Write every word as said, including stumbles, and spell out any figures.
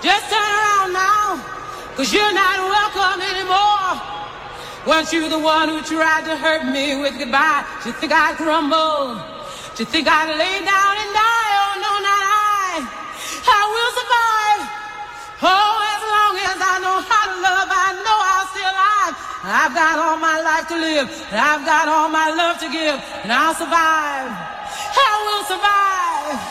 Just turn around now, cause you're not welcome anymore. Weren't you the one who tried to hurt me with goodbye? Did you think I'd crumble? Did you think I'd lay down and die? Oh no, not I. I will survive. Oh, as long as I know how to love, I know I'll stay alive. I've got all my life to live, and I've got all my love to give, and I'll survive. I will survive.